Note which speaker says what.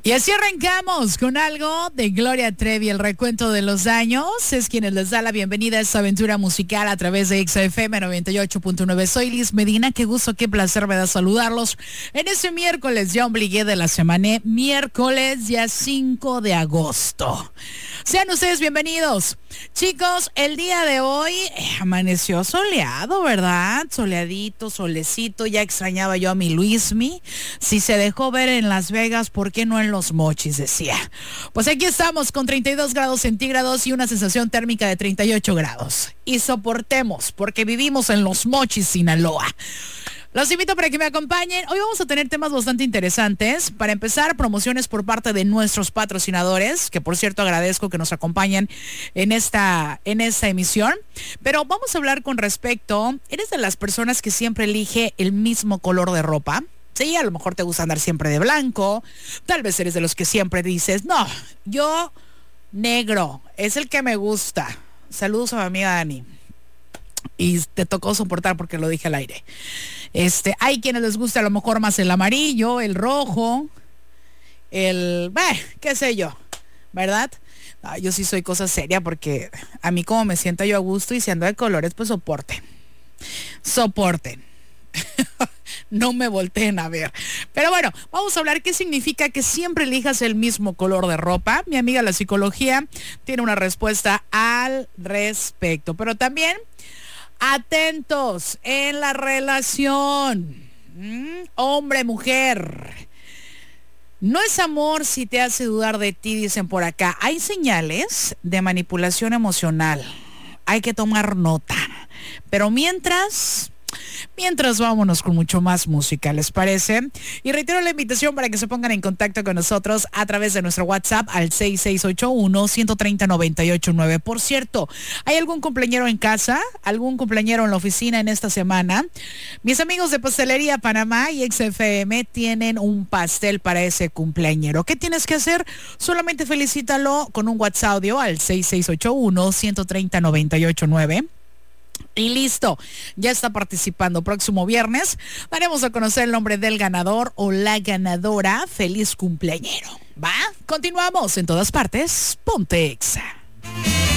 Speaker 1: Y así arrancamos con algo de Gloria Trevi, el recuento de los años. Es quienes les da la bienvenida a esta aventura musical a través de XFM 98.9. Soy Liz Medina, qué gusto, qué placer me da saludarlos en este miércoles ya obligué de la semana, miércoles ya 5 de agosto. Sean ustedes bienvenidos. Chicos, el día de hoy amaneció soleado, ¿verdad? Soleadito, solecito, ya extrañaba yo a mi Luismi. Si se dejó ver en Las Vegas, ¿por qué no en Los Mochis? Decía. Pues aquí estamos con 32 grados centígrados y una sensación térmica de 38 grados. Y soportemos, porque vivimos en Los Mochis, Sinaloa. Los invito para que me acompañen. Hoy vamos a tener temas bastante interesantes. Para empezar, promociones por parte de nuestros patrocinadores, que por cierto agradezco que nos acompañen en esta emisión. Pero vamos a hablar con respecto, ¿eres de las personas que siempre elige el mismo color de ropa? Sí, a lo mejor te gusta andar siempre de blanco. Tal vez eres de los que siempre dices, no, yo negro, es el que me gusta. Saludos a mi amiga Dani. Y te tocó soportar porque lo dije al aire. Hay quienes les gusta a lo mejor más el amarillo, el rojo, qué sé yo, ¿verdad? No, yo sí soy cosa seria porque a mí como me siento yo a gusto y si ando de colores, pues soporten. No me volteen a ver. Pero bueno, vamos a hablar qué significa que siempre elijas el mismo color de ropa. Mi amiga la psicología tiene una respuesta al respecto. Pero también, atentos en la relación. Hombre, mujer. No es amor si te hace dudar de ti, dicen por acá. Hay señales de manipulación emocional. Hay que tomar nota. Pero mientras vámonos con mucho más música, ¿les parece? Y reitero la invitación para que se pongan en contacto con nosotros a través de nuestro WhatsApp al 6681-130-989. Por cierto, ¿hay algún cumpleañero en casa? ¿Algún cumpleañero en la oficina en esta semana? Mis amigos de Pastelería Panamá y XFM tienen un pastel para ese cumpleañero. ¿Qué tienes que hacer? Solamente felicítalo con un WhatsApp audio al 6681-130-989. Y listo, ya está participando. Próximo viernes daremos a conocer el nombre del ganador o la ganadora. Feliz cumpleañero. ¿Va? Continuamos en todas partes. Ponte Exa.